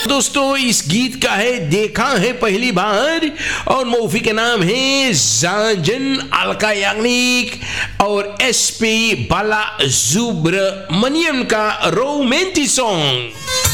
दोस्तों इस गीत का है देखा है पहली बार और मूवी के नाम है जांजन अलका याग्निक और एसपी बाला सुब्रमण्यम का रोमांटिक सॉन्ग।